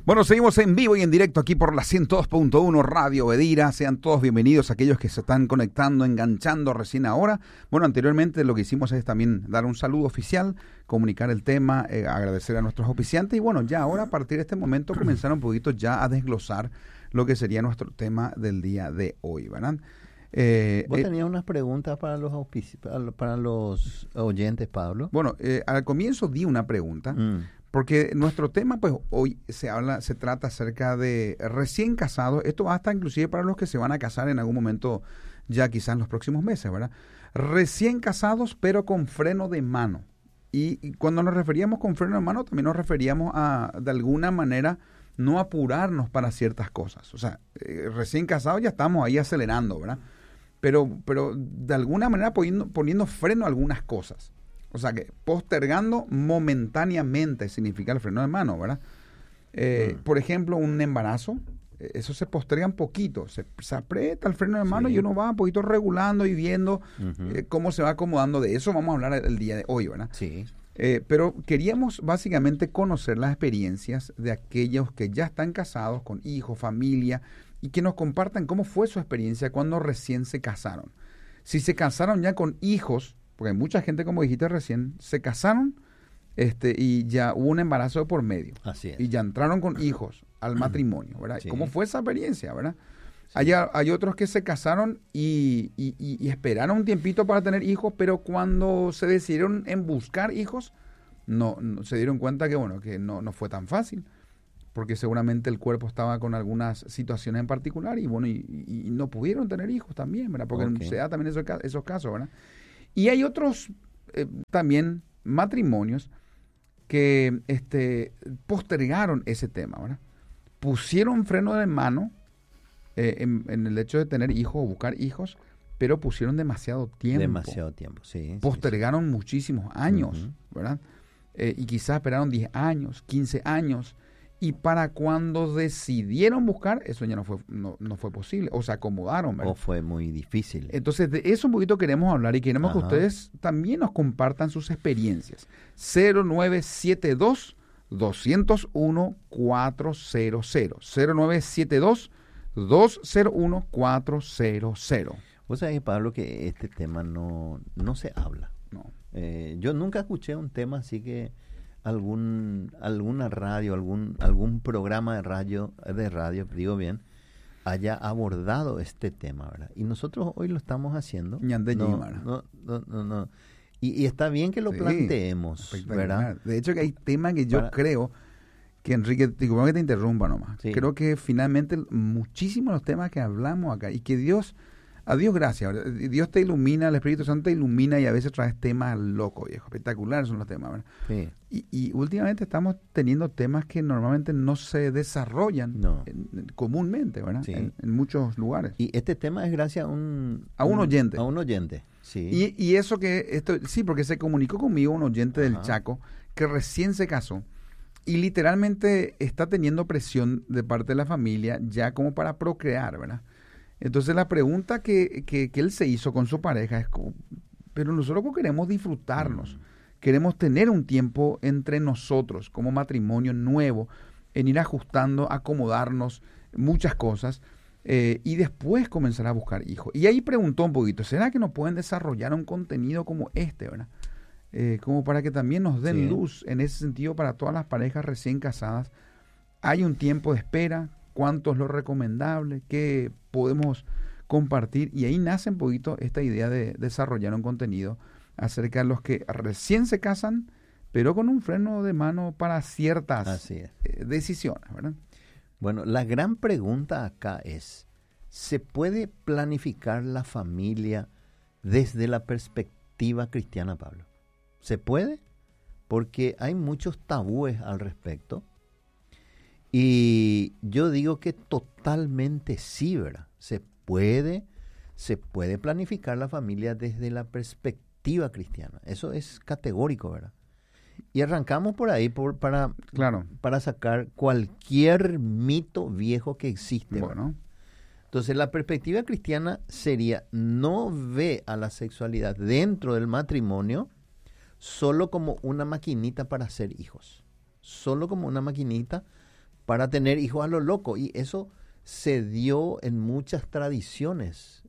Bueno, seguimos en vivo y en directo aquí por la 102.1 Radio Bedira. Sean todos bienvenidos aquellos que se están conectando, enganchando recién ahora. Bueno, anteriormente lo que hicimos es también dar un saludo oficial, comunicar el tema, agradecer a nuestros auspiciantes. Y bueno, ya ahora a partir de este momento comenzar un poquito ya a desglosar lo que sería nuestro tema del día de hoy, ¿verdad? Vos tenías unas preguntas para los oyentes, Pablo. Bueno, al comienzo di una pregunta. Porque nuestro tema, pues, hoy se trata acerca de recién casados. Esto va hasta inclusive para los que se van a casar en algún momento, ya quizás en los próximos meses, ¿verdad? Recién casados, pero con freno de mano. Y cuando nos referíamos con freno de mano, también nos referíamos a, de alguna manera, no apurarnos para ciertas cosas. O sea, recién casados ya estamos ahí acelerando, ¿verdad? Pero de alguna manera poniendo freno a algunas cosas. O sea, que postergando momentáneamente significa el freno de mano, ¿verdad? Por ejemplo, un embarazo, eso se posterga un poquito, se aprieta el freno de mano y uno va un poquito regulando y viendo cómo se va acomodando. De eso vamos a hablar el día de hoy, ¿verdad? Sí. Pero queríamos básicamente conocer las experiencias de aquellos que ya están casados, con hijos, familia, y que nos compartan cómo fue su experiencia cuando recién se casaron. Si se casaron ya con hijos, porque mucha gente, como dijiste recién, se casaron y ya hubo un embarazo de por medio. Así es. Y ya entraron con hijos al matrimonio, ¿verdad? Sí. ¿Cómo fue esa experiencia, verdad? Sí. Hay otros que se casaron y esperaron un tiempito para tener hijos, pero cuando se decidieron en buscar hijos, no se dieron cuenta que, bueno, que no fue tan fácil, porque seguramente el cuerpo estaba con algunas situaciones en particular y, bueno, y no pudieron tener hijos también, ¿verdad? Porque se da también esos casos, ¿verdad? Y hay otros también matrimonios que postergaron ese tema, ¿verdad? Pusieron freno de mano en el hecho de tener hijos o buscar hijos, pero pusieron demasiado tiempo. Demasiado tiempo, sí. Postergaron muchísimos años, ¿verdad? Y quizás esperaron 10 años, 15 años. Y para cuando decidieron buscar, eso ya no fue posible. O se acomodaron, ¿verdad? O fue muy difícil. Entonces, de eso un poquito queremos hablar y queremos que ustedes también nos compartan sus experiencias. 0972-201-400. 0972-201-400. Vos sabés, Pablo, que este tema no se habla. No. Yo nunca escuché un tema así que alguna radio, algún programa de radio, digo bien, haya abordado este tema, ¿verdad? Y nosotros hoy lo estamos haciendo. No. Y está bien que lo planteemos, ¿verdad? De hecho, que hay temas que yo creo que, Enrique, digo que te interrumpa nomás. Sí. Creo que finalmente muchísimos los temas que hablamos acá y que a Dios gracias, ¿verdad? Dios te ilumina, el Espíritu Santo te ilumina y a veces traes temas locos, viejo, espectaculares son los temas, ¿verdad? Sí. Y últimamente estamos teniendo temas que normalmente no se desarrollan comúnmente, ¿verdad? Sí. En muchos lugares. Y este tema es gracias a un oyente. A un oyente, sí. Y eso sí, porque se comunicó conmigo un oyente del Chaco que recién se casó y literalmente está teniendo presión de parte de la familia ya como para procrear, ¿verdad? Entonces la pregunta que él se hizo con su pareja es, pero nosotros queremos disfrutarnos, queremos tener un tiempo entre nosotros como matrimonio nuevo, en ir ajustando, acomodarnos, muchas cosas, y después comenzar a buscar hijos. Y ahí preguntó un poquito, ¿será que nos pueden desarrollar un contenido como este, verdad? Como para que también nos den luz en ese sentido para todas las parejas recién casadas. Hay un tiempo de espera, cuánto es lo recomendable, qué podemos compartir, y ahí nace un poquito esta idea de desarrollar un contenido acerca de los que recién se casan, pero con un freno de mano para ciertas decisiones, ¿verdad? Bueno, la gran pregunta acá es, ¿se puede planificar la familia desde la perspectiva cristiana, Pablo? ¿Se puede? Porque hay muchos tabúes al respecto. Y yo digo que totalmente sí, ¿verdad? Se puede planificar la familia desde la perspectiva cristiana. Eso es categórico, ¿verdad? Y arrancamos por ahí para sacar cualquier mito viejo que existe. Bueno. Entonces la perspectiva cristiana sería, no ve a la sexualidad dentro del matrimonio solo como una maquinita para hacer hijos. Solo como una maquinita para tener hijos a lo loco. Y eso se dio en muchas tradiciones,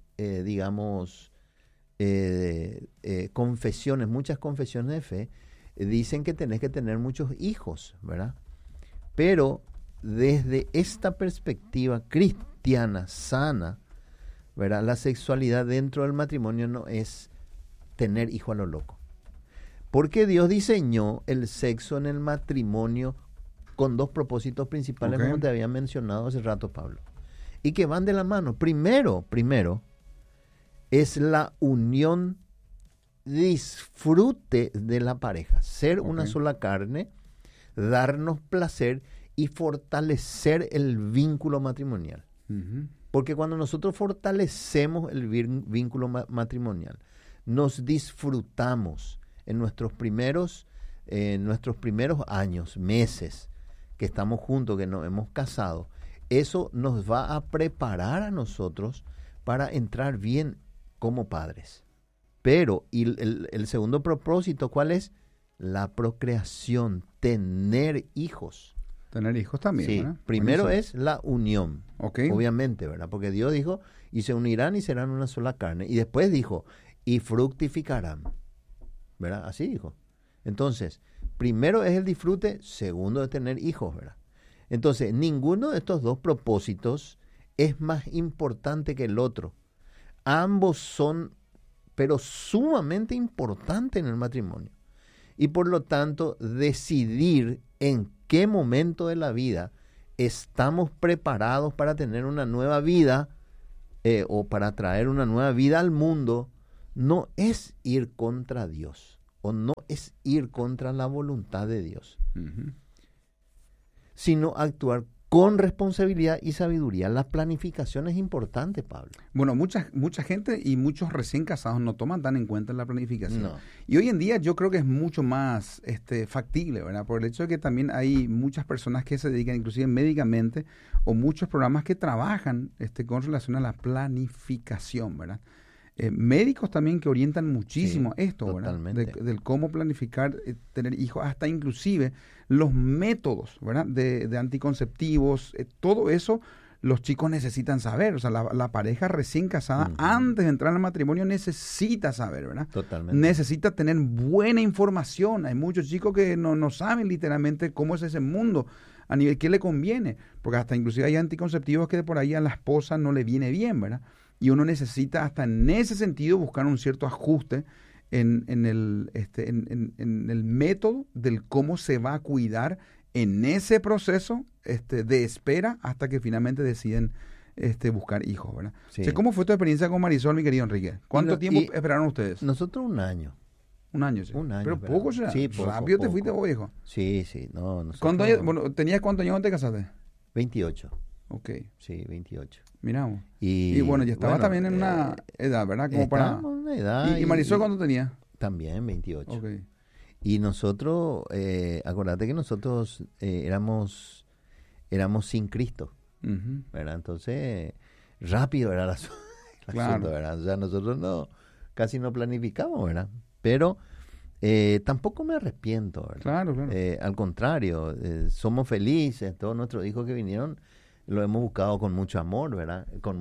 confesiones, muchas confesiones de fe, dicen que tenés que tener muchos hijos, ¿verdad? Pero desde esta perspectiva cristiana, sana, ¿verdad? La sexualidad dentro del matrimonio no es tener hijo a lo loco. Porque Dios diseñó el sexo en el matrimonio con dos propósitos principales, como te había mencionado hace rato, Pablo, y que van de la mano. Primero, es la unión, disfrute de la pareja, ser una sola carne, darnos placer y fortalecer el vínculo matrimonial. Porque cuando nosotros fortalecemos el vínculo matrimonial, nos disfrutamos en nuestros primeros años, meses que estamos juntos, que nos hemos casado. Eso nos va a preparar a nosotros para entrar bien como padres. Pero el segundo propósito, ¿cuál es? La procreación, tener hijos. Tener hijos también, sí, ¿verdad? Primero es la unión, obviamente, ¿verdad? Porque Dios dijo, y se unirán y serán una sola carne. Y después dijo, y fructificarán, ¿verdad? Así dijo. Entonces, primero es el disfrute, segundo es tener hijos, ¿verdad? Entonces, ninguno de estos dos propósitos es más importante que el otro. Ambos son, pero sumamente importantes en el matrimonio. Y por lo tanto, decidir en qué momento de la vida estamos preparados para tener una nueva vida o para traer una nueva vida al mundo, no es ir contra Dios o no es ir contra la voluntad de Dios, sino actuar con responsabilidad y sabiduría. La planificación es importante, Pablo. Bueno, mucha gente y muchos recién casados no toman tan en cuenta la planificación. No. Y hoy en día yo creo que es mucho más factible, ¿verdad? Por el hecho de que también hay muchas personas que se dedican, inclusive médicamente, o muchos programas que trabajan con relación a la planificación, ¿verdad? Médicos también que orientan muchísimo esto, totalmente. ¿verdad? Del cómo planificar, tener hijos, hasta inclusive los métodos, ¿verdad? De anticonceptivos, todo eso los chicos necesitan saber. O sea, la pareja recién casada, antes de entrar al matrimonio, necesita saber, ¿verdad? Totalmente. Necesita tener buena información. Hay muchos chicos que no saben literalmente cómo es ese mundo, a nivel qué le conviene, porque hasta inclusive hay anticonceptivos que de por ahí a la esposa no le viene bien, ¿verdad? Y uno necesita hasta en ese sentido buscar un cierto ajuste en el método del cómo se va a cuidar en ese proceso de espera hasta que finalmente deciden buscar hijos, ¿verdad? Sí. O sea, ¿cómo fue tu experiencia con Marisol, mi querido Enrique? ¿Cuánto tiempo esperaron ustedes? Nosotros un año. Un año, sí. Un año. Pero poco, ya. Sí, rápido te fuiste vos, hijo. Sí. No, ¿Tenías cuántos años antes de casarte? 28. Ok. Sí, 28. Miramos. Y bueno, ya estaba también en una edad, ¿verdad? Como para... en una edad. ¿Y Marisol cuánto tenía? También 28. Ok. Y nosotros, acordate que nosotros éramos sin Cristo, ¿verdad? Entonces, rápido era el asunto, ¿verdad? O sea, nosotros casi no planificamos, ¿verdad? Pero tampoco me arrepiento, ¿verdad? Claro. Al contrario, somos felices, todos nuestros hijos que vinieron lo hemos buscado con mucho amor, ¿verdad? Con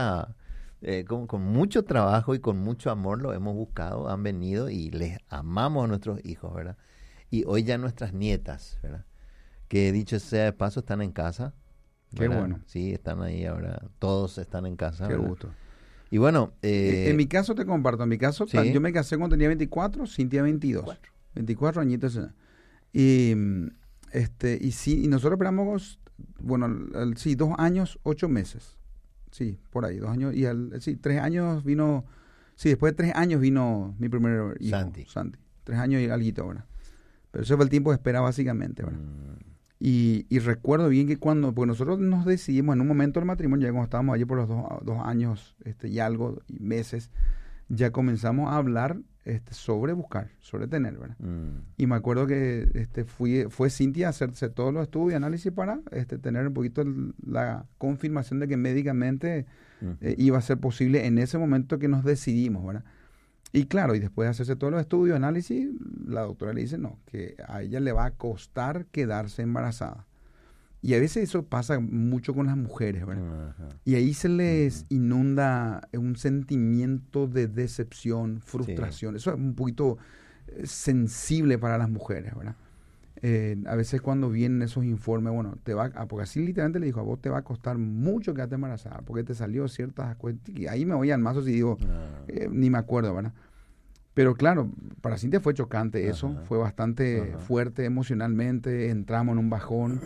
mucho trabajo y con mucho amor lo hemos buscado, han venido y les amamos a nuestros hijos, ¿verdad? Y hoy ya nuestras nietas, ¿verdad? Que dicho sea de paso están en casa. ¿verdad? Qué bueno. Sí, están ahí ahora, todos están en casa. Qué ¿verdad? gusto. Y bueno... en mi caso te comparto, ¿sí? Yo me casé cuando tenía 24, Cintia 22. 24 añitos. Y sí, y nosotros esperamos, 2 años, 8 meses. Sí, por ahí, 2 años. Y 3 años vino, después de 3 años vino mi primer hijo, Santi. 3 años y alguito ahora. Pero ese fue el tiempo de espera básicamente, ¿verdad? Y recuerdo bien que porque nosotros nos decidimos en un momento del matrimonio, ya cuando estábamos allí por los 2 años y algo, y meses, ya comenzamos a hablar sobre buscar, sobre tener, ¿verdad? Y me acuerdo que fue Cintia a hacerse todos los estudios y análisis para tener un poquito la confirmación de que médicamente iba a ser posible en ese momento que nos decidimos, ¿verdad? Y claro, y después de hacerse todos los estudios, análisis, la doctora le dice no, que a ella le va a costar quedarse embarazada. Y a veces eso pasa mucho con las mujeres, ¿verdad? Ajá. Y ahí se les inunda un sentimiento de decepción, frustración. Eso es un poquito sensible para las mujeres, ¿verdad? A veces cuando vienen esos informes, bueno, porque así literalmente le dijo, a vos te va a costar mucho quedarte embarazada, porque te salió ciertas cuestiones, y ahí me voy al mazo si digo, ni me acuerdo, ¿verdad? Pero claro, para Cintia fue chocante eso, fue bastante fuerte emocionalmente, entramos en un bajón,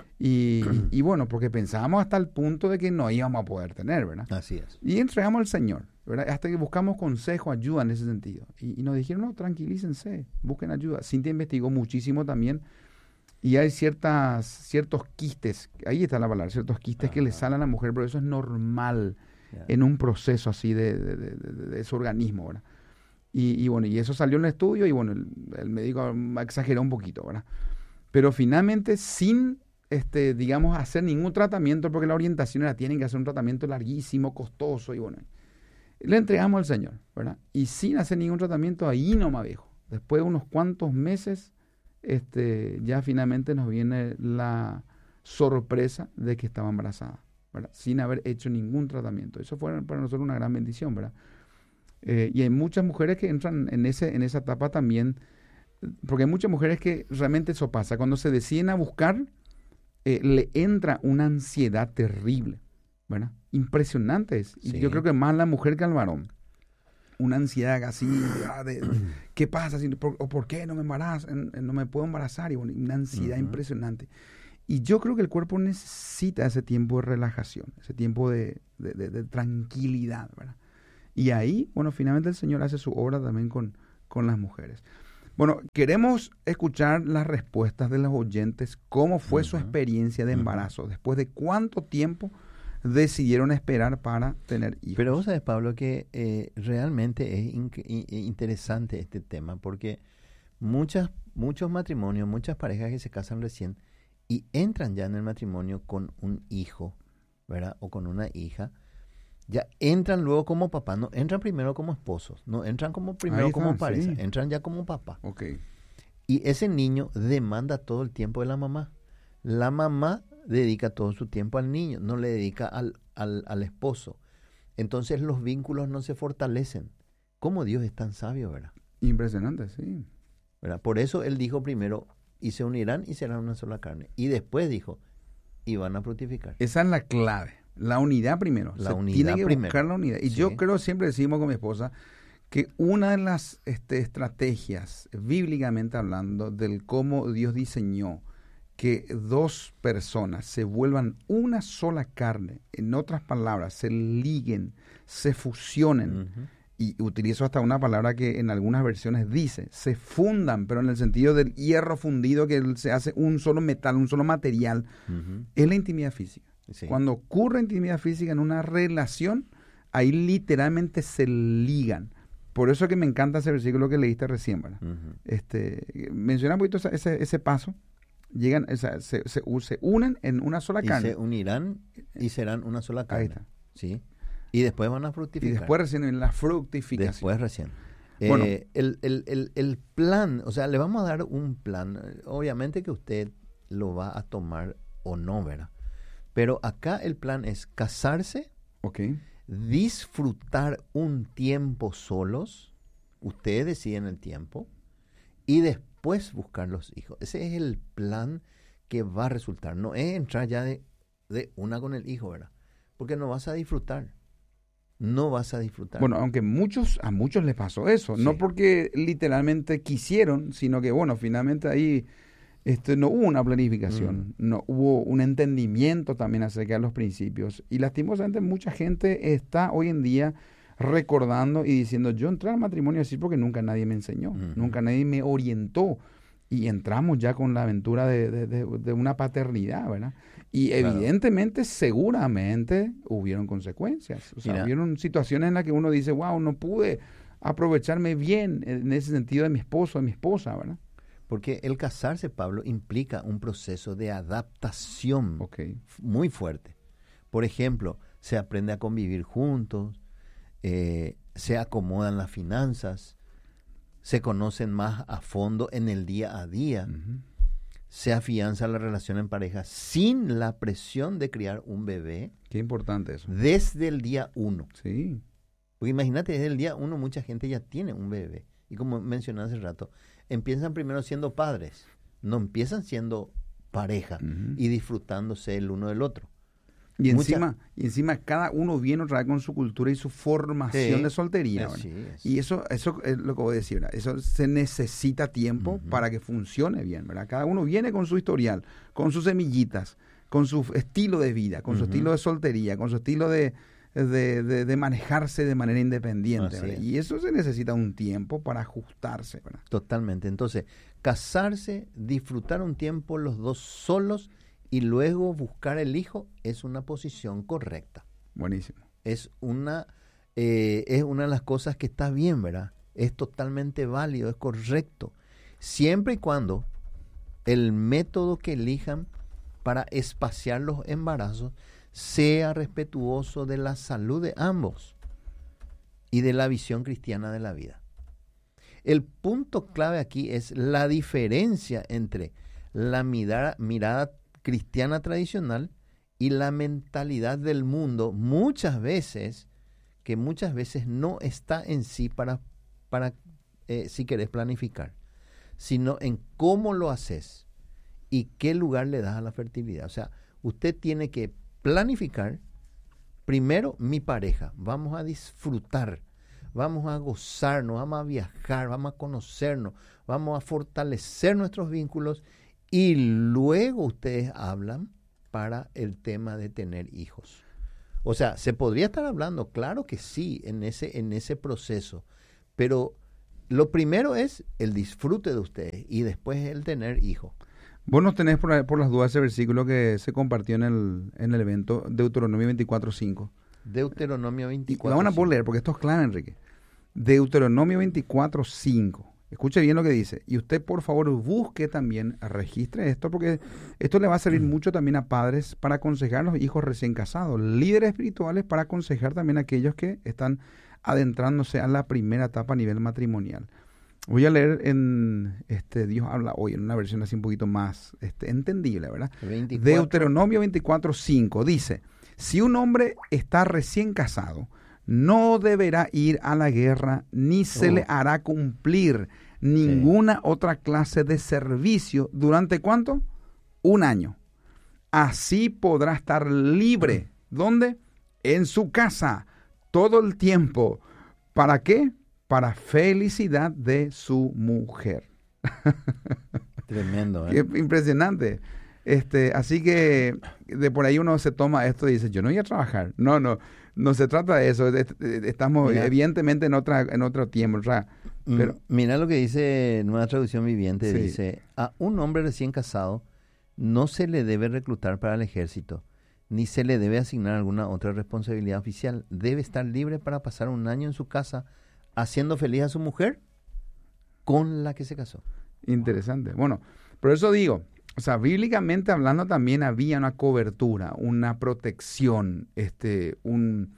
y bueno, porque pensábamos hasta el punto de que no íbamos a poder tener, ¿verdad? Así es. Y entregamos al Señor, ¿verdad? Hasta que buscamos consejo, ayuda en ese sentido. Y nos dijeron, no, tranquilícense, busquen ayuda. Cintia investigó muchísimo también. Y hay ciertos quistes, ahí está la palabra, ciertos quistes que le salen a la mujer, pero eso es normal en un proceso así de su organismo, ¿verdad? Y bueno, y eso salió en el estudio y bueno, el médico exageró un poquito, ¿verdad? Pero finalmente sin digamos, hacer ningún tratamiento, porque la orientación era, tienen que hacer un tratamiento larguísimo, costoso, y bueno, le entregamos al Señor, ¿verdad? Y sin hacer ningún tratamiento, ahí nomás viejo. Después de unos cuantos meses, ya finalmente nos viene la sorpresa de que estaba embarazada, ¿verdad? Sin haber hecho ningún tratamiento. Eso fue para nosotros una gran bendición, ¿verdad? Y hay muchas mujeres que entran en esa etapa también, porque hay muchas mujeres que realmente eso pasa. Cuando se deciden a buscar, le entra una ansiedad terrible, ¿verdad? Impresionante es. Y yo creo que más la mujer que al varón. Una ansiedad así, ¿qué pasa? ¿Por qué no me embarazo? No me puedo embarazar. Y bueno, una ansiedad impresionante. Y yo creo que el cuerpo necesita ese tiempo de relajación, ese tiempo de tranquilidad, ¿verdad? Y ahí, bueno, finalmente el Señor hace su obra también con las mujeres. Bueno, queremos escuchar las respuestas de los oyentes. ¿Cómo fue su experiencia de embarazo? ¿Después de cuánto tiempo decidieron esperar para tener hijos? Pero vos sabés, Pablo, que realmente es interesante este tema, porque muchos matrimonios, muchas parejas que se casan recién y entran ya en el matrimonio con un hijo, ¿verdad? O con una hija, ya entran luego como papá, no entran primero como esposos, no entran primero como pareja, entran ya como papá. Okay. Y ese niño demanda todo el tiempo de la mamá. La mamá dedica todo su tiempo al niño, no le dedica al esposo. Entonces los vínculos no se fortalecen. ¿Cómo Dios es tan sabio, verdad? Impresionante, sí. ¿Verdad? Por eso Él dijo primero, y se unirán y serán una sola carne. Y después dijo, y van a fructificar. Esa es la clave. La unidad primero. Tiene que buscar la unidad. Y yo creo, siempre decimos con mi esposa, que una de las estrategias, bíblicamente hablando, del cómo Dios diseñó que dos personas se vuelvan una sola carne, en otras palabras, se liguen, se fusionen, y utilizo hasta una palabra que en algunas versiones dice, se fundan, pero en el sentido del hierro fundido, que se hace un solo metal, un solo material, es la intimidad física. Sí. Cuando ocurre intimidad física en una relación, ahí literalmente se ligan. Por eso que me encanta ese versículo que leíste recién, ¿verdad? Menciona un poquito ese paso. Llegan, se unen en una sola carne. Y se unirán y serán una sola carne. Ahí está. ¿Sí? Y después van a fructificar. Y después recién en la fructificación. Después recién. Bueno, el plan, o sea, le vamos a dar un plan. Obviamente que usted lo va a tomar o no, ¿verdad? Pero acá el plan es casarse, disfrutar un tiempo solos, ustedes deciden el tiempo, y después buscar los hijos. Ese es el plan que va a resultar. No es entrar ya de una con el hijo, ¿verdad? Porque no vas a disfrutar. No vas a disfrutar. Bueno, aunque a muchos les pasó eso. Sí. No porque literalmente quisieron, sino que, bueno, finalmente ahí no hubo una planificación, no hubo un entendimiento también acerca de los principios. Y lastimosamente mucha gente está hoy en día recordando y diciendo, yo entré al matrimonio así porque nunca nadie me enseñó, nunca nadie me orientó. Y entramos ya con la aventura de una paternidad, ¿verdad? Y evidentemente, seguramente, hubieron consecuencias. O sea, hubieron situaciones en las que uno dice, wow, no pude aprovecharme bien en ese sentido de mi esposo, de mi esposa, ¿verdad? Porque el casarse, Pablo, implica un proceso de adaptación muy fuerte. Por ejemplo, se aprende a convivir juntos, se acomodan las finanzas, se conocen más a fondo en el día a día, se afianza la relación en pareja sin la presión de criar un bebé. Qué importante eso. Desde el día 1. Sí. Porque imagínate, desde el día 1 mucha gente ya tiene un bebé. Y como mencioné hace rato, empiezan primero siendo padres, no empiezan siendo pareja y disfrutándose el uno del otro. Y encima cada uno viene otra vez con su cultura y su formación de soltería. Y eso es lo que voy a decir, ¿verdad? Eso se necesita tiempo para que funcione bien, ¿verdad? Cada uno viene con su historial, con sus semillitas, con su estilo de vida, con su estilo de soltería, con su estilo de manejarse de manera independiente. Y eso se necesita un tiempo para ajustarse, ¿verdad? Totalmente. Entonces, casarse, disfrutar un tiempo los dos solos y luego buscar el hijo es una posición correcta. Buenísimo. Es una de las cosas que está bien, ¿verdad? Es totalmente válido, es correcto. Siempre y cuando el método que elijan para espaciar los embarazos sea respetuoso de la salud de ambos y de la visión cristiana de la vida. El punto clave aquí es la diferencia entre la mirada cristiana tradicional y la mentalidad del mundo, muchas veces no está en sí para si querés planificar, sino en cómo lo haces y qué lugar le das a la fertilidad. O sea, usted tiene que planificar, primero, mi pareja, vamos a disfrutar, vamos a gozarnos, vamos a viajar, vamos a conocernos, vamos a fortalecer nuestros vínculos y luego ustedes hablan para el tema de tener hijos. O sea, se podría estar hablando, claro que sí, en ese proceso, pero lo primero es el disfrute de ustedes y después el tener hijos. Vos nos tenés por las dudas ese versículo que se compartió en el evento, Deuteronomio 24:5. Deuteronomio 24:5. Vamos a poder leer porque esto es clave, Enrique. Deuteronomio 24:5. Escuche bien lo que dice. Y usted, por favor, busque también, registre esto, porque esto le va a servir mucho también a padres para aconsejar a los hijos recién casados, líderes espirituales para aconsejar también a aquellos que están adentrándose a la primera etapa a nivel matrimonial. Voy a leer en Dios habla hoy, en una versión así un poquito más entendible, ¿verdad? 24. Deuteronomio 24:5 dice: si un hombre está recién casado, no deberá ir a la guerra, ni se le hará cumplir ninguna otra clase de servicio. ¿Durante cuánto? 1 año. Así podrá estar libre. ¿Dónde? En su casa, todo el tiempo. ¿Para qué? Para felicidad de su mujer. Tremendo, Qué impresionante. Así que de por ahí uno se toma esto y dice, yo no voy a trabajar. No se trata de eso. Estamos evidentemente en otro tiempo. Pero, mira lo que dice Nueva Traducción Viviente. Sí. Dice, a un hombre recién casado no se le debe reclutar para el ejército, ni se le debe asignar alguna otra responsabilidad oficial. Debe estar libre para pasar 1 año en su casa haciendo feliz a su mujer con la que se casó. Interesante. Bueno, por eso digo, o sea, bíblicamente hablando también había una cobertura, una protección, un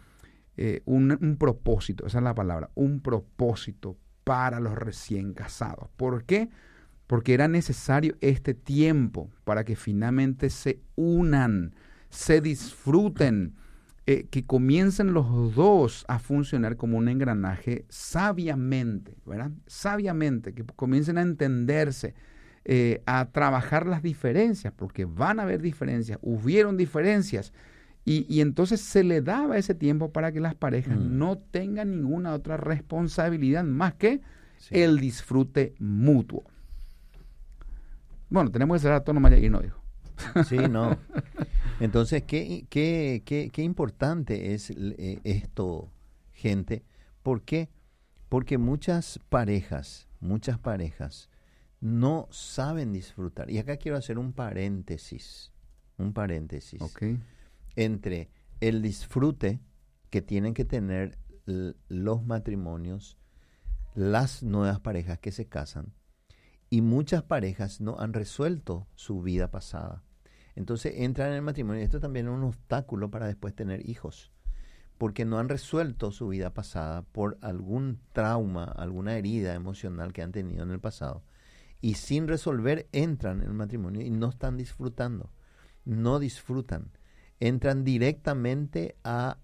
propósito, esa es la palabra, un propósito para los recién casados. ¿Por qué? Porque era necesario este tiempo para que finalmente se unan, se disfruten, que comiencen los dos a funcionar como un engranaje sabiamente, ¿verdad? Sabiamente, que comiencen a entenderse, a trabajar las diferencias, porque van a haber diferencias, hubieron diferencias, y entonces se le daba ese tiempo para que las parejas no tengan ninguna otra responsabilidad más que el disfrute mutuo. Bueno, tenemos que cerrar todo nomás y no dijo. Sí, no. Entonces, qué importante es esto, gente. ¿Por qué? Porque muchas parejas no saben disfrutar. Y acá quiero hacer un paréntesis. Okay. Entre el disfrute que tienen que tener los matrimonios, las nuevas parejas que se casan, y muchas parejas no han resuelto su vida pasada. Entonces entran en el matrimonio, y esto también es un obstáculo para después tener hijos, porque no han resuelto su vida pasada por algún trauma, alguna herida emocional que han tenido en el pasado. y sin resolver entran en el matrimonio y no están disfrutando, no disfrutan, entran directamente a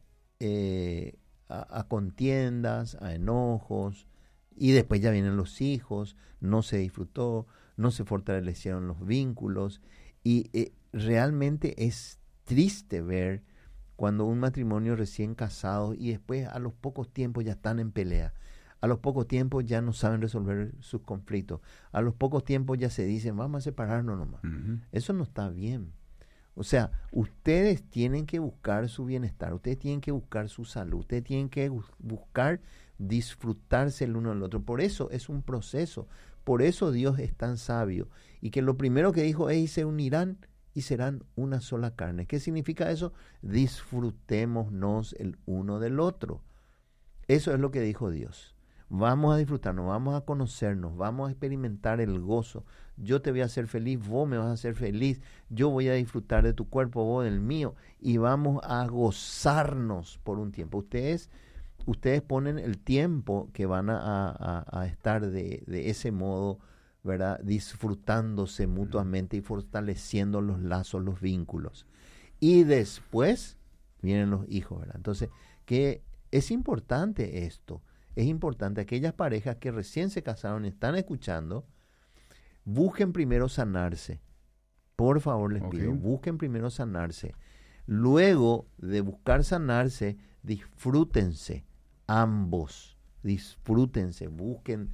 contiendas, a enojos, y después ya vienen los hijos, no se disfrutó, no se fortalecieron los vínculos, y realmente es triste ver cuando un matrimonio recién casado y después a los pocos tiempos ya están en pelea, a los pocos tiempos ya no saben resolver sus conflictos, a los pocos tiempos ya se dicen vamos a separarnos nomás. Uh-huh. Eso no está bien. O sea, ustedes tienen que buscar su bienestar, ustedes tienen que buscar su salud, ustedes tienen que buscar disfrutarse el uno del otro. Por eso es un proceso, por eso Dios es tan sabio. Y que lo primero que dijo es: y se unirán y serán una sola carne. ¿Qué significa eso? Disfrutémonos el uno del otro. Eso es lo que dijo Dios. Vamos a disfrutarnos, vamos a conocernos, vamos a experimentar el gozo. Yo te voy a hacer feliz, vos me vas a hacer feliz, yo voy a disfrutar de tu cuerpo, vos del mío, y vamos a gozarnos por un tiempo. Ustedes ponen el tiempo que van a estar de ese modo, ¿verdad? Disfrutándose mutuamente y fortaleciendo los lazos, los vínculos. Y después vienen los hijos, ¿verdad? Entonces, que es importante esto. Es importante, aquellas parejas que recién se casaron y están escuchando, busquen primero sanarse. Por favor, les pido, busquen primero sanarse. Luego de buscar sanarse, disfrútense, ambos, disfrútense, busquen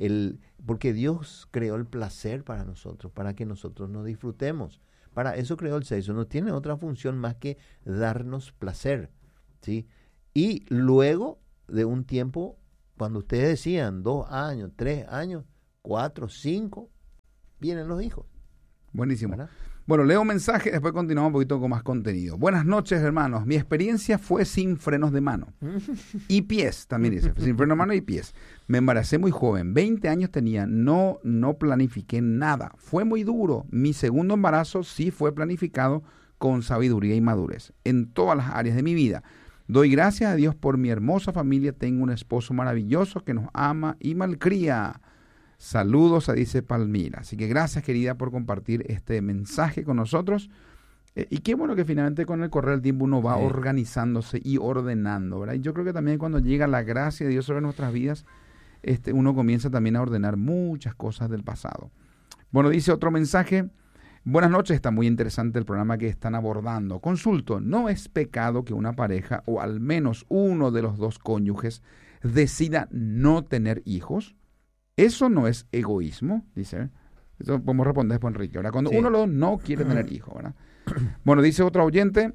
porque Dios creó el placer para nosotros, para que nosotros nos disfrutemos. Para eso creó el sexo, no tiene otra función más que darnos placer, ¿sí? Y luego de un tiempo, cuando ustedes decían 2 años, 3 años, 4, 5, vienen los hijos. Buenísimo. ¿Verdad? Bueno, leo un mensaje, después continuamos un poquito con más contenido. Buenas noches, hermanos. Mi experiencia fue sin frenos de mano. Y pies, también dice. Sin frenos de mano y pies. Me embaracé muy joven. 20 años tenía. No planifiqué nada. Fue muy duro. Mi segundo embarazo sí fue planificado con sabiduría y madurez en todas las áreas de mi vida. Doy gracias a Dios por mi hermosa familia. Tengo un esposo maravilloso que nos ama y malcría. Saludos, dice Palmira. Así que gracias, querida, por compartir este mensaje con nosotros. Y qué bueno que finalmente con el correr del tiempo uno va organizándose y ordenando, ¿verdad? Y yo creo que también cuando llega la gracia de Dios sobre nuestras vidas, uno comienza también a ordenar muchas cosas del pasado. Bueno, dice otro mensaje. Buenas noches, está muy interesante el programa que están abordando. Consulto, ¿no es pecado que una pareja o al menos uno de los dos cónyuges decida no tener hijos? ¿Eso no es egoísmo? Dice. Eso podemos responder después, Enrique, ¿verdad? Cuando uno no quiere tener hijos, ¿verdad? Bueno, dice otro oyente,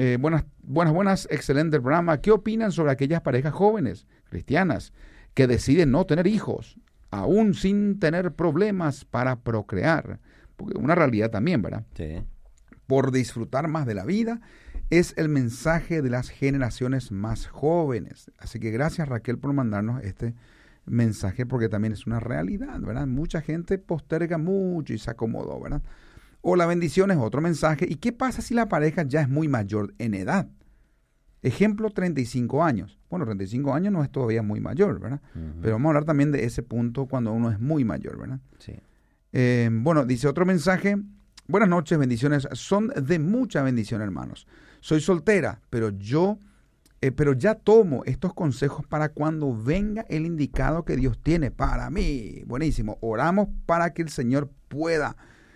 buenas, excelente el programa. ¿Qué opinan sobre aquellas parejas jóvenes, cristianas, que deciden no tener hijos, aún sin tener problemas para procrear? Porque una realidad también, ¿verdad? Sí. Por disfrutar más de la vida, es el mensaje de las generaciones más jóvenes. Así que gracias, Raquel, por mandarnos este mensaje, porque también es una realidad, ¿verdad? Mucha gente posterga mucho y se acomodó, ¿verdad? O la bendición es otro mensaje. ¿Y qué pasa si la pareja ya es muy mayor en edad? Ejemplo, 35 años. Bueno, 35 años no es todavía muy mayor, ¿verdad? Uh-huh. Pero vamos a hablar también de ese punto cuando uno es muy mayor, ¿verdad? Sí. Bueno, dice otro mensaje. Buenas noches, bendiciones. Son de mucha bendición, hermanos. Soy soltera, pero ya tomo estos consejos para cuando venga el indicado que Dios tiene para mí. Buenísimo. Oramos para que el Señor pueda.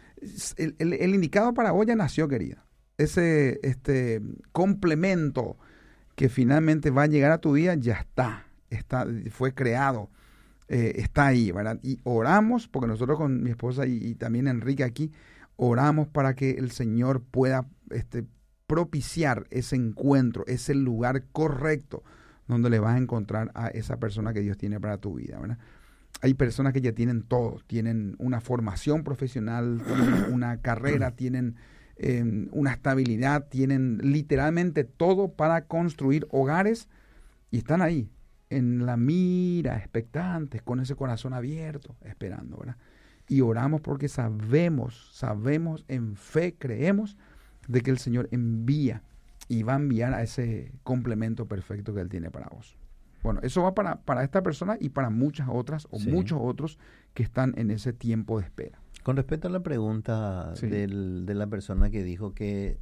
El indicado para hoy ya nació, querida. Ese complemento que finalmente va a llegar a tu vida ya fue creado. Está ahí, ¿verdad? Y oramos, porque nosotros con mi esposa y también Enrique aquí, oramos para que el Señor pueda propiciar ese encuentro, ese lugar correcto donde le vas a encontrar a esa persona que Dios tiene para tu vida, ¿verdad? Hay personas que ya tienen todo, tienen una formación profesional, tienen una carrera, tienen una estabilidad, tienen literalmente todo para construir hogares y están ahí, en la mira, expectantes, con ese corazón abierto, esperando, ¿verdad? Y oramos porque sabemos en fe, creemos de que el Señor envía y va a enviar a ese complemento perfecto que Él tiene para vos. Bueno, eso va para esta persona y para muchas otras o muchos otros que están en ese tiempo de espera. Con respecto a la pregunta Sí. de la persona que dijo que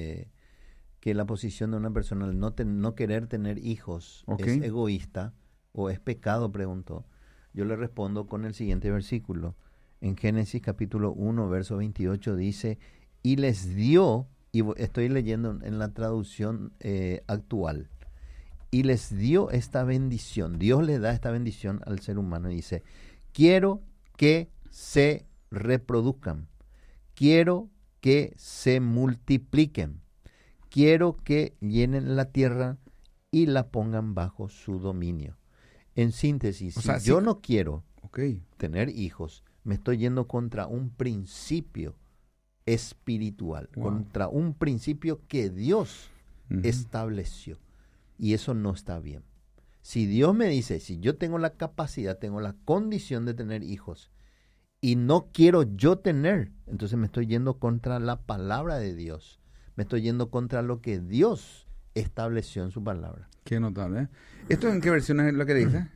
la posición de una persona al no querer tener hijos Ok. es egoísta o es pecado, preguntó. Yo le respondo con el siguiente versículo. En Génesis capítulo 1, verso 28 dice, y les dio, estoy leyendo en la traducción actual, y les dio esta bendición. Dios le da esta bendición al ser humano y dice, quiero que se reproduzcan, quiero que se multipliquen, quiero que llenen la tierra y la pongan bajo su dominio. En síntesis, O sea, si yo sí. no quiero Ok. tener hijos, me estoy yendo contra un principio espiritual, Wow. contra un principio que Dios Ujú. estableció. Y eso no está bien. Si Dios me dice, si yo tengo la capacidad, tengo la condición de tener hijos y no quiero yo tener, entonces me estoy yendo contra la palabra de Dios. Me estoy yendo contra lo que Dios estableció en su palabra. Qué notable, ¿eh? ¿Esto en qué versión es lo que dice?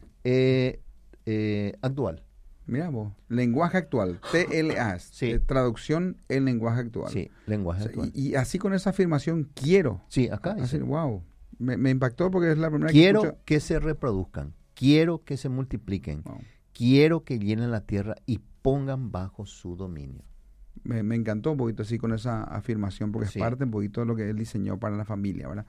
Actual. Mira vos, lenguaje actual, TLA, Sí. Traducción en lenguaje actual. Sí, lenguaje O sea, actual. y así con esa afirmación, quiero. Sí, acá Así, dice, wow, me impactó porque es la primera que quiero escucho. que se reproduzcan, quiero que se multipliquen, Wow. quiero que llenen la tierra y pongan bajo su dominio. Me encantó un poquito así con esa afirmación porque Sí. es parte un poquito de lo que él diseñó para la familia, ¿verdad?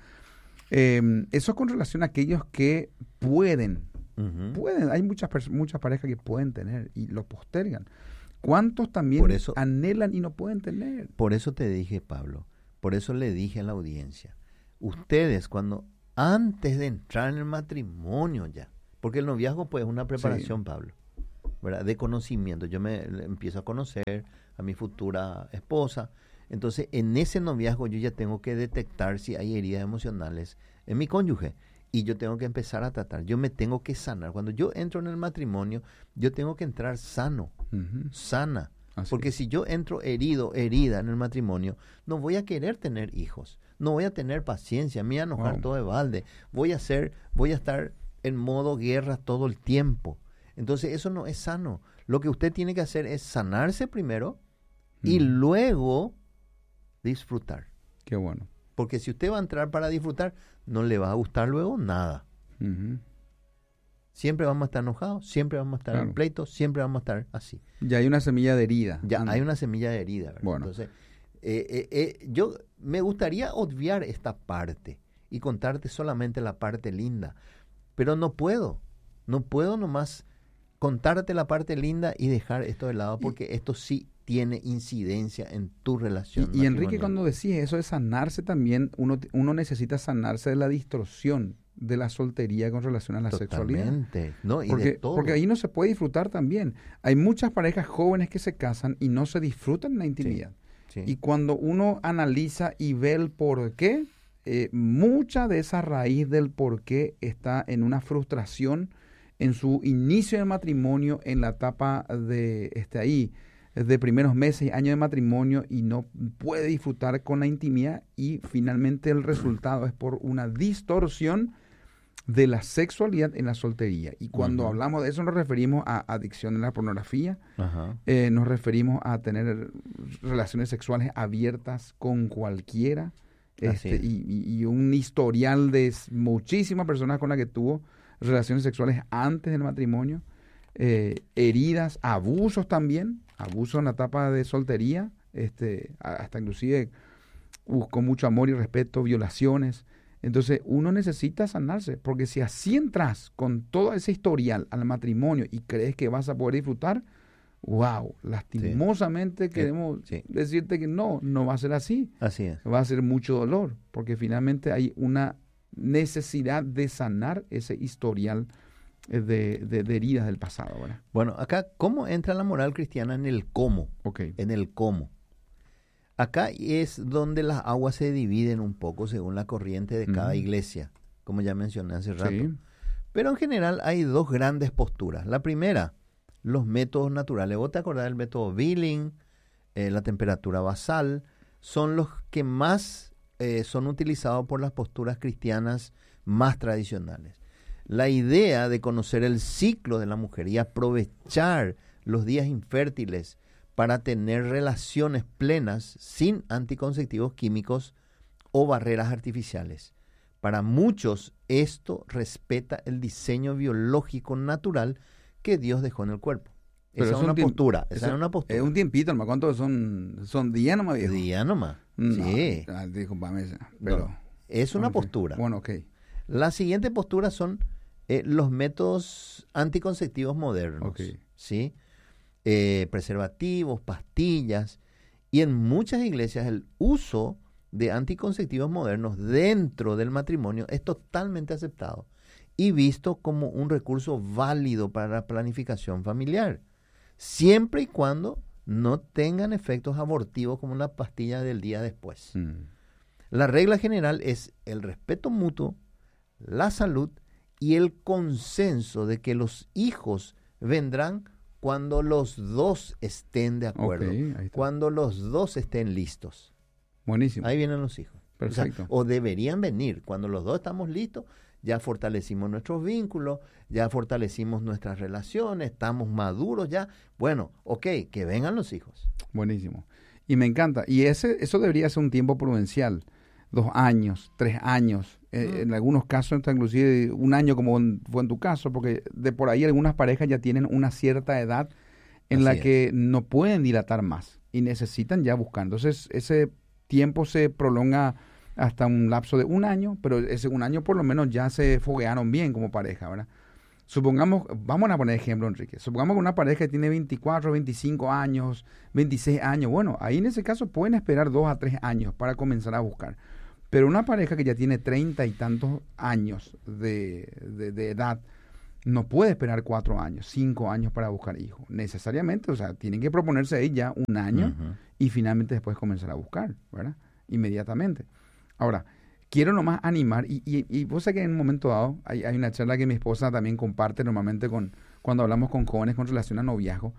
Eso con relación a aquellos que pueden. Hay muchas parejas que pueden tener y lo postergan. ¿Cuántos también Por eso- anhelan y no pueden tener? Por eso te dije, Pablo, por eso le dije a la audiencia, ustedes antes de entrar en el matrimonio ya, porque el noviazgo pues es una preparación, Pablo, ¿verdad? De conocimiento. Yo le empiezo a conocer a mi futura esposa, entonces en ese noviazgo yo ya tengo que detectar si hay heridas emocionales en mi cónyuge y yo tengo que empezar a tratar, yo me tengo que sanar. Cuando yo entro en el matrimonio, yo tengo que entrar sano, sana. Así Porque es. si yo entro herida en el matrimonio, no voy a querer tener hijos, no voy a tener paciencia, me voy a enojar Wow. todo de balde, voy a estar en modo guerra todo el tiempo. Entonces eso no es sano. Lo que usted tiene que hacer es sanarse primero y luego disfrutar. Qué bueno. Porque si usted va a entrar para disfrutar, no le va a gustar luego nada. Ujú. Siempre vamos a estar enojados, siempre vamos a estar Claro. en pleito, siempre vamos a estar así. Ya hay una semilla de herida. Ya Anda. hay una semilla de herida, ¿verdad? Bueno. Entonces, yo me gustaría obviar esta parte y contarte solamente la parte linda, pero no puedo nomás contarte la parte linda y dejar esto de lado, porque esto sí tiene incidencia en tu relación. Y Enrique, matrimonial. cuando decís eso de sanarse también, uno necesita sanarse de la distorsión de la soltería con relación a la sexualidad. Totalmente, ¿no? Y de todo. Porque ahí no se puede disfrutar también. Hay muchas parejas jóvenes que se casan y no se disfrutan en la intimidad. Sí. Y cuando uno analiza y ve el por qué, mucha de esa raíz del por qué está en una frustración en su inicio del matrimonio, en la etapa de primeros meses y años de matrimonio, y no puede disfrutar con la intimidad, y finalmente el resultado es por una distorsión de la sexualidad en la soltería. Y cuando hablamos de eso nos referimos a adicción a la pornografía, Ajá. nos referimos a tener relaciones sexuales abiertas con cualquiera, Así es. y un historial de muchísimas personas con las que tuvo relaciones sexuales antes del matrimonio, heridas, abusos también, abusos en la etapa de soltería, hasta inclusive con mucho amor y respeto, violaciones. Entonces uno necesita sanarse, porque si así entras con todo ese historial al matrimonio y crees que vas a poder disfrutar, wow, lastimosamente queremos decirte que no va a ser así. Así es. Va a ser mucho dolor, porque finalmente hay una necesidad de sanar ese historial de heridas del pasado, ¿verdad? Bueno, acá, ¿cómo entra la moral cristiana en el cómo? Okay. En el cómo. Acá es donde las aguas se dividen un poco según la corriente de cada iglesia, como ya mencioné hace rato. Sí. Pero en general hay dos grandes posturas. La primera, los métodos naturales. ¿Vos te acordás del método Billing, la temperatura basal? Son los que más son utilizados por las posturas cristianas más tradicionales. La idea de conocer el ciclo de la mujer y aprovechar los días infértiles para tener relaciones plenas sin anticonceptivos químicos o barreras artificiales. Para muchos, esto respeta el diseño biológico natural que Dios dejó en el cuerpo. Pero Esa es una postura. Esa es una postura. Es un tiempito, hermano. ¿Cuántos son días nomás, viejo? Día nomás. No, Sí. Discúlpame, pero... No, es una postura. Bueno, ok. La siguiente postura son los métodos anticonceptivos modernos. Ok. ¿Sí? Preservativos, pastillas. Y en muchas iglesias el uso de anticonceptivos modernos dentro del matrimonio es totalmente aceptado y visto como un recurso válido para la planificación familiar, siempre y cuando no tengan efectos abortivos como la pastilla del día después. La regla general es el respeto mutuo, la salud y el consenso de que los hijos vendrán cuando los dos estén de acuerdo, Ok, ahí está. cuando los dos estén listos. Buenísimo. Ahí vienen los hijos. Perfecto. O deberían venir. Cuando los dos estamos listos, ya fortalecimos nuestros vínculos, ya fortalecimos nuestras relaciones, estamos maduros ya. Bueno, ok, que vengan los hijos. Buenísimo. Y me encanta. Y eso debería ser un tiempo prudencial. 2 años, 3 años. En algunos casos, hasta inclusive 1 año, como fue en tu caso, porque de por ahí algunas parejas ya tienen una cierta edad en la que no pueden dilatar más y necesitan ya buscar. Entonces, ese tiempo se prolonga hasta un lapso de 1 año, pero ese 1 año por lo menos ya se foguearon bien como pareja, ¿verdad? Supongamos, vamos a poner ejemplo, Enrique, supongamos que una pareja tiene 24, 25 años, 26 años, bueno, ahí en ese caso pueden esperar 2 a 3 años para comenzar a buscar. Pero una pareja que ya tiene 30 y tantos años de edad, no puede esperar 4 años, 5 años para buscar hijos. Necesariamente, o sea, tienen que proponerse ahí ya 1 año y finalmente después comenzar a buscar, ¿verdad? Inmediatamente. Ahora, quiero nomás animar, y vos sabés que en un momento dado, hay una charla que mi esposa también comparte normalmente cuando hablamos con jóvenes con relación a noviazgo,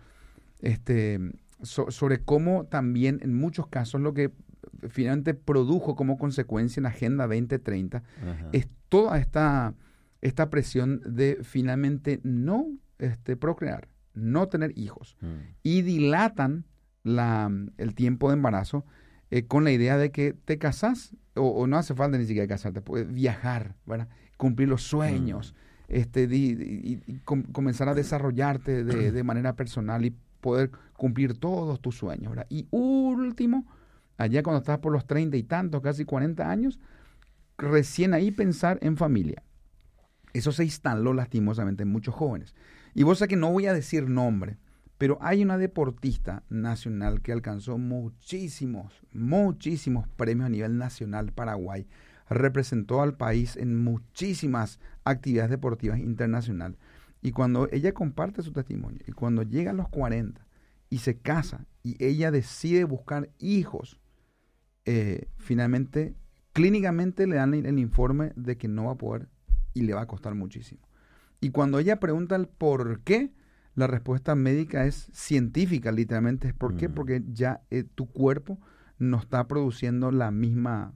sobre cómo también en muchos casos lo que finalmente produjo como consecuencia en la Agenda 2030 es toda esta presión de finalmente no procrear, no tener hijos, y dilatan el tiempo de embarazo con la idea de que te casás, o no hace falta ni siquiera casarte, puedes viajar, ¿verdad? Cumplir los sueños, comenzar a desarrollarte de manera personal y poder cumplir todos tus sueños, ¿verdad? Y último, allá cuando estás por los 30 y tantos, casi 40 años, recién ahí pensar en familia. Eso se instaló lastimosamente en muchos jóvenes. Y vos sabés que no voy a decir nombre, pero hay una deportista nacional que alcanzó muchísimos premios a nivel nacional, Paraguay. Representó al país en muchísimas actividades deportivas internacionales. Y cuando ella comparte su testimonio, y cuando llega a los 40 y se casa, y ella decide buscar hijos, finalmente, clínicamente le dan el informe de que no va a poder y le va a costar muchísimo. Y cuando ella pregunta el por qué, la respuesta médica es científica, literalmente. ¿Es por qué? Porque ya tu cuerpo no está produciendo la misma,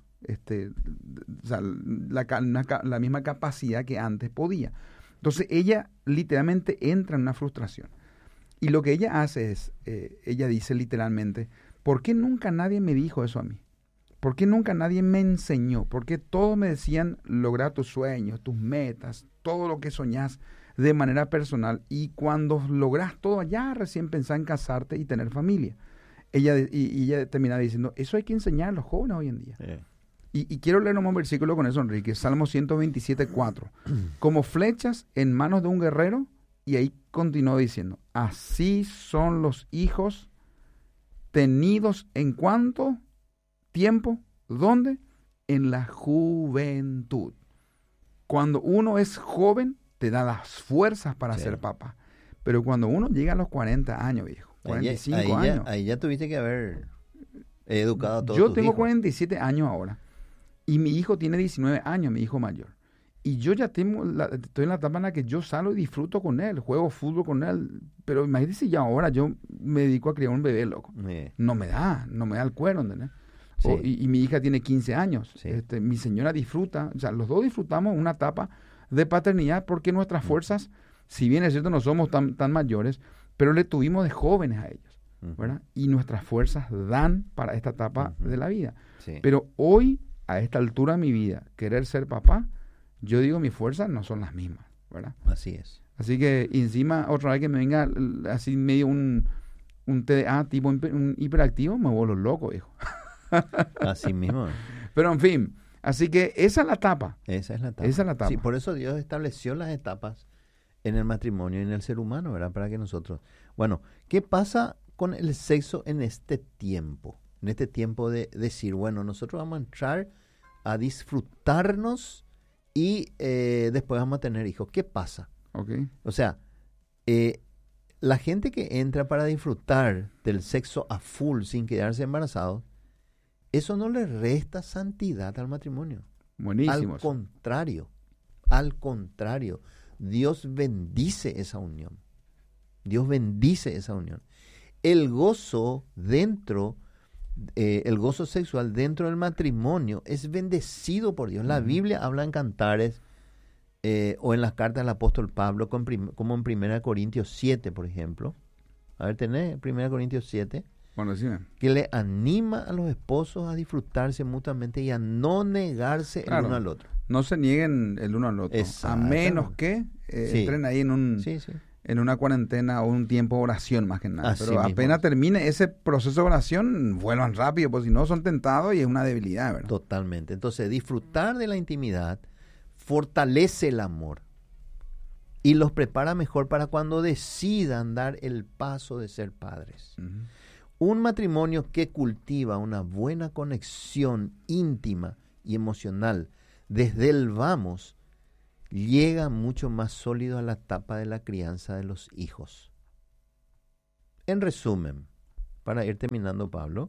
la misma capacidad que antes podía. Entonces ella literalmente entra en una frustración. Y lo que ella hace es, ella dice literalmente, ¿por qué nunca nadie me dijo eso a mí? ¿Por qué nunca nadie me enseñó? ¿Por qué todos me decían lograr tus sueños, tus metas, todo lo que soñás de manera personal? Y cuando lográs todo, ya recién pensás en casarte y tener familia. Ella termina diciendo, eso hay que enseñar a los jóvenes hoy en día. Y quiero leer un versículo con eso, Enrique. Salmo 127:4. Como flechas en manos de un guerrero. Y ahí continuó diciendo, así son los hijos tenidos en cuánto tiempo, ¿dónde? En la juventud. Cuando uno es joven, te da las fuerzas para ser papá. Pero cuando uno llega a los 40 años, viejo, 45 años. Ahí ya tuviste que haber educado a todos Yo tus tengo hijos. 47 años ahora. Y mi hijo tiene 19 años, mi hijo mayor. Y yo ya estoy en la etapa en la que yo salgo y disfruto con él, juego fútbol con él. Pero imagínate si ya ahora yo me dedico a criar un bebé, loco. No me da el cuero, ¿entendés? Sí. Y mi hija tiene 15 años. Sí. Mi señora disfruta, o sea, los dos disfrutamos una etapa de paternidad porque nuestras fuerzas, si bien es cierto no somos tan mayores, pero le tuvimos de jóvenes a ellos, ¿verdad? Y nuestras fuerzas dan para esta etapa de la vida. Sí. Pero hoy, a esta altura de mi vida, querer ser papá, yo digo, mis fuerzas no son las mismas, ¿verdad? Así es. Así que encima, otra vez que me venga así medio un TDA tipo un hiperactivo, me vuelvo loco, hijo. Así mismo. Pero en fin, así que esa es la etapa. Esa es la etapa. Esa es la etapa. Sí, por eso Dios estableció las etapas en el matrimonio y en el ser humano, ¿verdad? Para que nosotros... Bueno, ¿qué pasa con el sexo en este tiempo? En este tiempo de decir, bueno, nosotros vamos a entrar a disfrutarnos y después vamos a tener hijos. ¿Qué pasa? Okay. O sea, la gente que entra para disfrutar del sexo a full sin quedarse embarazado, eso no le resta santidad al matrimonio. Buenísimo. Al contrario, Dios bendice esa unión. Dios bendice esa unión. El gozo sexual dentro del matrimonio es bendecido por Dios. La Biblia habla en Cantares o en las cartas del apóstol Pablo, como en 1 Corintios 7, por ejemplo. A ver, ¿tenés 1 Corintios 7? Bueno, decime. Que le anima a los esposos a disfrutarse mutuamente y a no negarse el uno al otro. No se nieguen el uno al otro. A menos que entren ahí en una cuarentena o un tiempo de oración más que nada. Así pero mismo. Apenas termine ese proceso de oración, vuelvan rápido, porque si no son tentados y es una debilidad, ¿verdad? Totalmente. Entonces, disfrutar de la intimidad fortalece el amor y los prepara mejor para cuando decidan dar el paso de ser padres. Un matrimonio que cultiva una buena conexión íntima y emocional desde el vamos, llega mucho más sólido a la etapa de la crianza de los hijos. En resumen, para ir terminando, Pablo,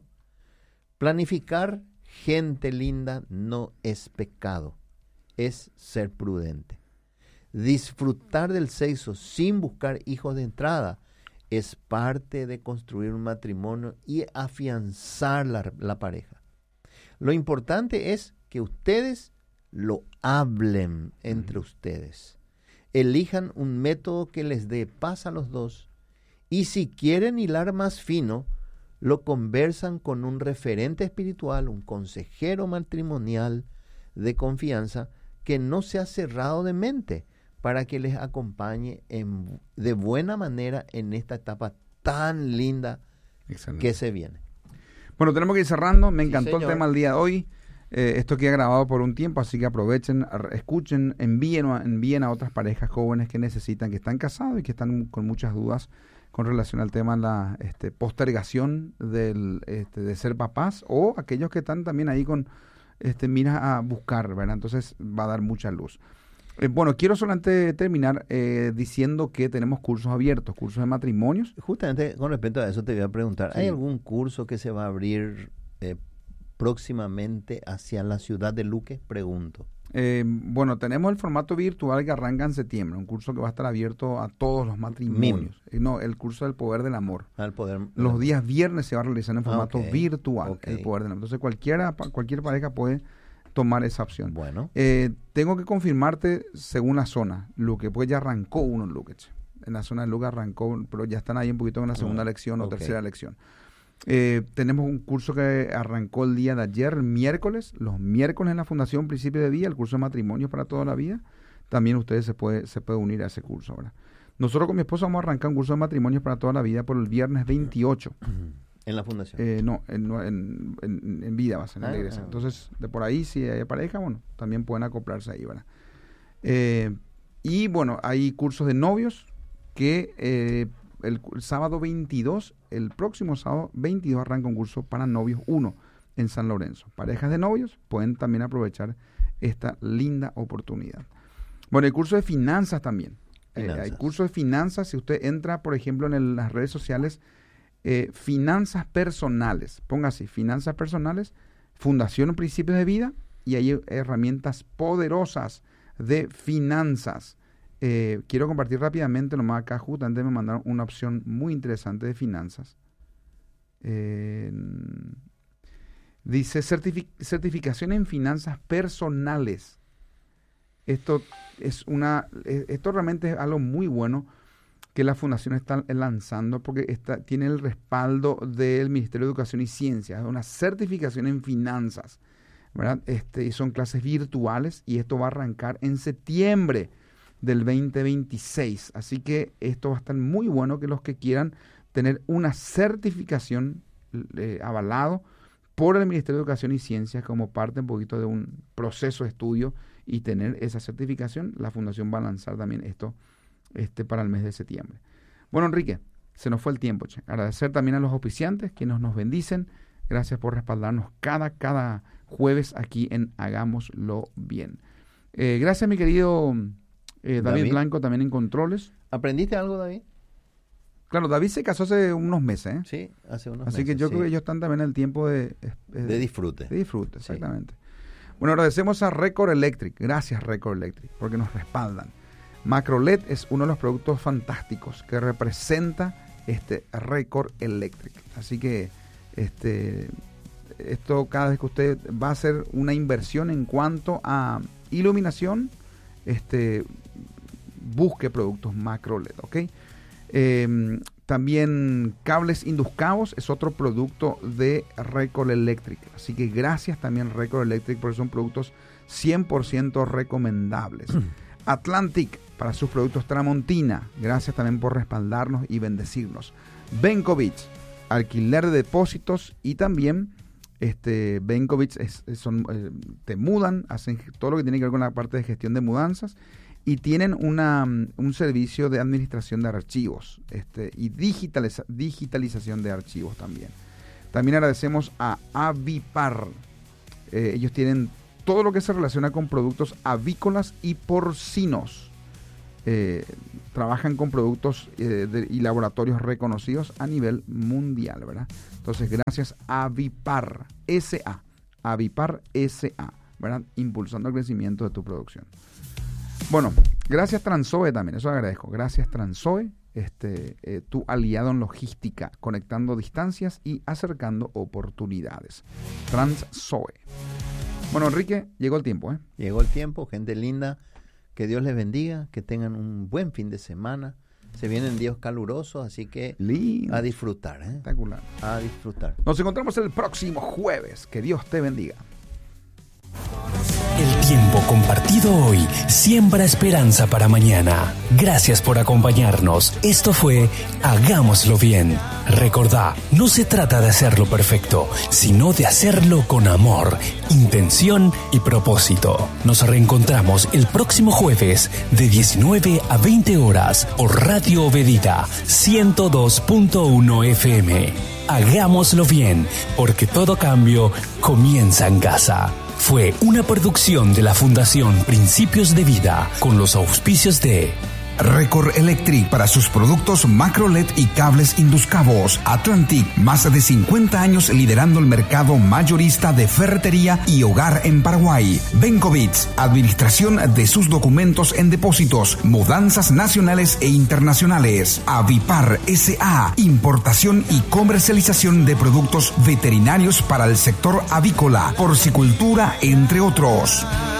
planificar gente linda no es pecado, es ser prudente. Disfrutar del sexo sin buscar hijos de entrada es parte de construir un matrimonio y afianzar la pareja. Lo importante es que ustedes lo hablen entre ustedes. Elijan un método que les dé paz a los dos y si quieren hilar más fino, lo conversan con un referente espiritual, un consejero matrimonial de confianza que no sea cerrado de mente, para que les acompañe de buena manera en esta etapa tan linda que se viene. Bueno, tenemos que ir cerrando. Me encantó el señor. tema del día de hoy. Esto queda grabado por un tiempo, así que aprovechen, escuchen, envíen a otras parejas jóvenes que necesitan, que están casados y que están con muchas dudas con relación al tema de la postergación de ser papás, o aquellos que están también ahí con miras a buscar, ¿verdad? Entonces va a dar mucha luz. Bueno, quiero solamente terminar diciendo que tenemos cursos abiertos, cursos de matrimonios. Justamente con respecto a eso te voy a preguntar, Sí. ¿hay algún curso que se va a abrir próximamente hacia la ciudad de Luque? Pregunto. Bueno, tenemos el formato virtual que arranca en septiembre, un curso que va a estar abierto a todos los matrimonios. No, el curso del poder del amor. Al poder. Los días viernes se va a realizar en formato Ok, virtual, ok. el poder del amor. Entonces cualquier pareja puede tomar esa opción. Bueno, Tengo que confirmarte según la zona, Luque, pues ya arrancó uno en Luque. En la zona de Luque arrancó, pero ya están ahí un poquito en la segunda lección o ok. tercera lección. Tenemos un curso que arrancó el día de ayer, el miércoles, los miércoles en la Fundación Principio de Vida, el curso de matrimonios para toda la vida. También ustedes se puede unir a ese curso, ¿verdad? Nosotros con mi esposa vamos a arrancar un curso de matrimonios para toda la vida por el viernes 28. en la fundación. No, en vida va a ser en la iglesia. Entonces, de por ahí, si hay pareja, bueno, también pueden acoplarse ahí, ¿verdad? Y bueno, hay cursos de novios que el sábado 22, el próximo sábado 22 arranca un curso para novios 1 en San Lorenzo. Parejas de novios pueden también aprovechar esta linda oportunidad. Bueno, el curso de finanzas también. Hay cursos de finanzas. Si usted entra, por ejemplo, en las redes sociales, finanzas personales, ponga así, finanzas personales, Fundación Principios de Vida, y hay herramientas poderosas de finanzas. Quiero compartir rápidamente, nomás acá justamente me mandaron una opción muy interesante de finanzas. Dice certificación en finanzas personales. Esto realmente es algo muy bueno, que la Fundación está lanzando porque tiene el respaldo del Ministerio de Educación y Ciencia, una certificación en finanzas, ¿verdad? Y son clases virtuales y esto va a arrancar en septiembre del 2026. Así que esto va a estar muy bueno, que los que quieran tener una certificación avalado por el Ministerio de Educación y Ciencia como parte un poquito de un proceso de estudio y tener esa certificación, la Fundación va a lanzar también esto para el mes de septiembre. Bueno, Enrique, se nos fue el tiempo, che. Agradecer también a los auspiciantes que nos bendicen. Gracias por respaldarnos cada jueves aquí en Hagámoslo Bien. Gracias, mi querido David Blanco, también en controles. ¿Aprendiste algo, David? Claro, David se casó hace unos meses, ¿eh? Sí, hace unos meses. Así que yo creo que ellos están también en el tiempo de disfrute. De disfrute, exactamente. Sí. Bueno, agradecemos a Record Electric. Gracias, Record Electric, porque nos respaldan. Macro-LED es uno de los productos fantásticos que representa Record Electric. Así que esto, cada vez que usted va a hacer una inversión en cuanto a iluminación, busque productos Macro-LED, ¿ok? También cables induscados es otro producto de Record Electric. Así que gracias también Record Electric, porque son productos 100% recomendables. Atlantic para sus productos Tramontina. Gracias también por respaldarnos y bendecirnos. Benkovich, alquiler de depósitos, y también Benkovich te mudan, hacen todo lo que tiene que ver con la parte de gestión de mudanzas, y tienen un servicio de administración de archivos y digitalización de archivos también. También agradecemos a Avipar. Ellos tienen todo lo que se relaciona con productos avícolas y porcinos. Trabajan con productos y laboratorios reconocidos a nivel mundial, ¿verdad? Entonces, gracias a Avipar S.A. Avipar S.A., ¿verdad? Impulsando el crecimiento de tu producción. Bueno, gracias Transoe también, eso agradezco. Gracias Transoe, tu aliado en logística, conectando distancias y acercando oportunidades. Transoe. Bueno, Enrique, llegó el tiempo, ¿eh? Llegó el tiempo, gente linda. Que Dios les bendiga, que tengan un buen fin de semana. Se vienen días calurosos, así que lindo. A disfrutar, ¿eh? Espectacular. A disfrutar. Nos encontramos el próximo jueves. Que Dios te bendiga. El tiempo compartido hoy siembra esperanza para mañana. Gracias por acompañarnos. Esto fue Hagámoslo Bien. Recordá, no se trata de hacerlo perfecto, sino de hacerlo con amor, intención y propósito. Nos reencontramos el próximo jueves de 19 a 20 horas por Radio Obedita 102.1 FM. Hagámoslo bien, porque todo cambio comienza en casa. Fue una producción de la Fundación Principios de Vida con los auspicios de Record Electric para sus productos Macro-LED y cables induscados. Atlantic, más de 50 años liderando el mercado mayorista de ferretería y hogar en Paraguay. Benkovich, administración de sus documentos en depósitos, mudanzas nacionales e internacionales. Avipar S.A., importación y comercialización de productos veterinarios para el sector avícola, porcicultura, entre otros.